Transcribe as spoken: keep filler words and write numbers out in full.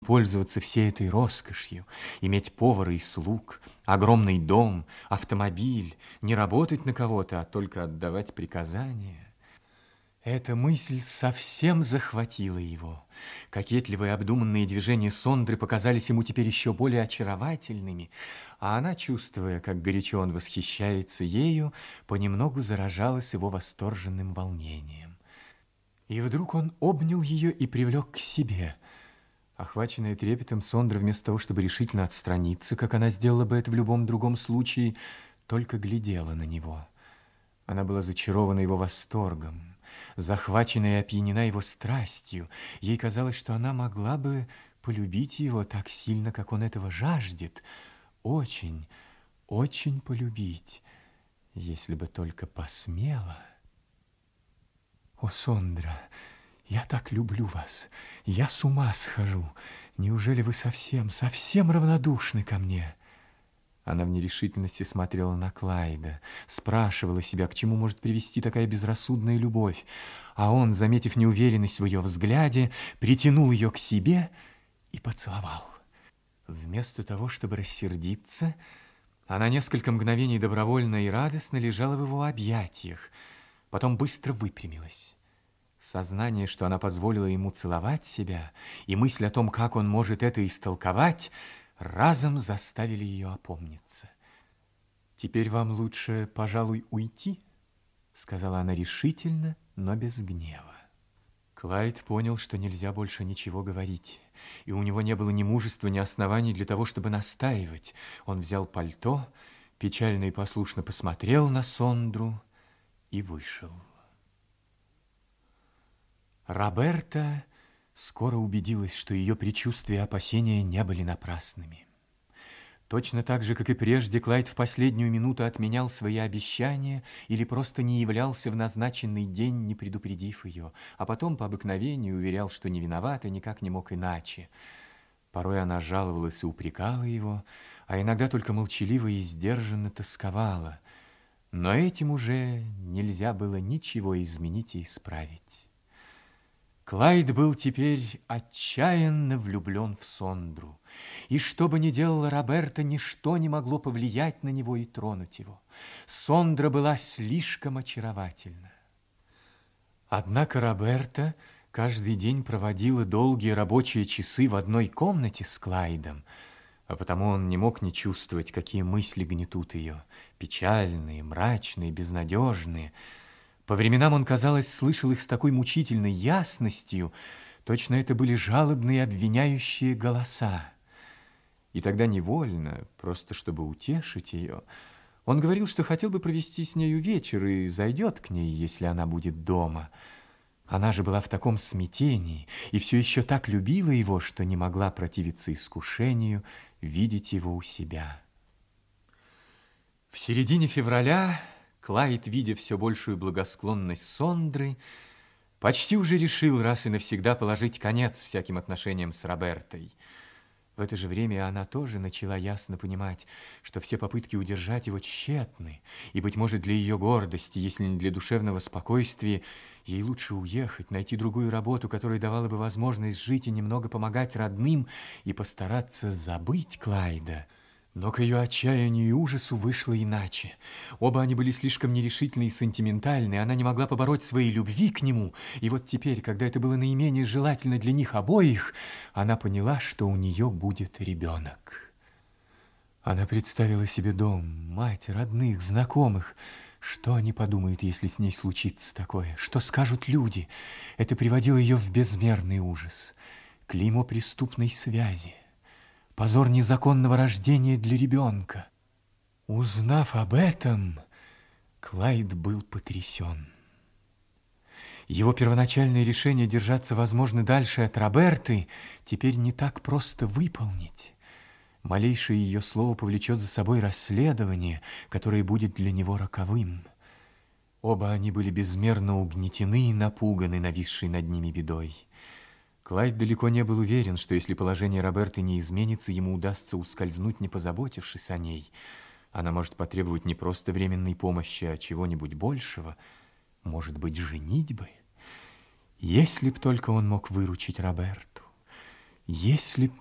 пользоваться всей этой роскошью, иметь повара и слуг, огромный дом, автомобиль, не работать на кого-то, а только отдавать приказания. Эта мысль совсем захватила его. Кокетливые обдуманные движения Сондры показались ему теперь еще более очаровательными, а она, чувствуя, как горячо он восхищается ею, понемногу заражалась его восторженным волнением. И вдруг он обнял ее и привлек к себе. Охваченная трепетом, Сондра, вместо того, чтобы решительно отстраниться, как она сделала бы это в любом другом случае, только глядела на него. Она была зачарована его восторгом, захвачена и опьянена его страстью. Ей казалось, что она могла бы полюбить его так сильно, как он этого жаждет. Очень, очень полюбить, если бы только посмела. О, Сондра, я так люблю вас, я с ума схожу. Неужели вы совсем, совсем равнодушны ко мне? Она в нерешительности смотрела на Клайда, спрашивала себя, к чему может привести такая безрассудная любовь. А он, заметив неуверенность в ее взгляде, притянул ее к себе и поцеловал. Вместо того, чтобы рассердиться, она несколько мгновений добровольно и радостно лежала в его объятиях, потом быстро выпрямилась. Сознание, что она позволила ему целовать себя, и мысль о том, как он может это истолковать, разом заставили ее опомниться. «Теперь вам лучше, пожалуй, уйти», — сказала она решительно, но без гнева. Клайд понял, что нельзя больше ничего говорить, и у него не было ни мужества, ни оснований для того, чтобы настаивать. Он взял пальто, печально и послушно посмотрел на Сондру и вышел. Роберта скоро убедилась, что ее предчувствия и опасения не были напрасными. Точно так же, как и прежде, Клайд в последнюю минуту отменял свои обещания или просто не являлся в назначенный день, не предупредив ее, а потом по обыкновению уверял, что не виноват и никак не мог иначе. Порой она жаловалась и упрекала его, а иногда только молчаливо и сдержанно тосковала. Но этим уже нельзя было ничего изменить и исправить. Клайд был теперь отчаянно влюблен в Сондру, и что бы ни делала Роберта, ничто не могло повлиять на него и тронуть его. Сондра была слишком очаровательна. Однако Роберта каждый день проводила долгие рабочие часы в одной комнате с Клайдом, а потому он не мог не чувствовать, какие мысли гнетут ее, печальные, мрачные, безнадежные. По временам он, казалось, слышал их с такой мучительной ясностью, точно это были жалобные обвиняющие голоса. И тогда невольно, просто чтобы утешить ее, он говорил, что хотел бы провести с нею вечер и зайдет к ней, если она будет дома. Она же была в таком смятении и все еще так любила его, что не могла противиться искушению видеть его у себя. В середине февраля Клайд, видя все большую благосклонность Сондры, почти уже решил раз и навсегда положить конец всяким отношениям с Робертой. В это же время она тоже начала ясно понимать, что все попытки удержать его тщетны, и, быть может, для ее гордости, если не для душевного спокойствия, ей лучше уехать, найти другую работу, которая давала бы возможность жить и немного помогать родным, и постараться забыть Клайда. Но к ее отчаянию и ужасу вышло иначе. Оба они были слишком нерешительны и сентиментальны, она не могла побороть своей любви к нему, и вот теперь, когда это было наименее желательно для них обоих, она поняла, что у нее будет ребенок. Она представила себе дом, мать, родных, знакомых. Что они подумают, если с ней случится такое? Что скажут люди? Это приводило ее в безмерный ужас. Клеймо преступной связи. Позор незаконного рождения для ребенка. Узнав об этом, Клайд был потрясен. Его первоначальное решение держаться, возможно, дальше от Роберты теперь не так просто выполнить. Малейшее ее слово повлечет за собой расследование, которое будет для него роковым. Оба они были безмерно угнетены и напуганы нависшей над ними бедой. Клайд далеко не был уверен, что если положение Роберты не изменится, ему удастся ускользнуть, не позаботившись о ней. Она может потребовать не просто временной помощи, а чего-нибудь большего, может быть, женитьбы. Если б только он мог выручить Роберту, Если б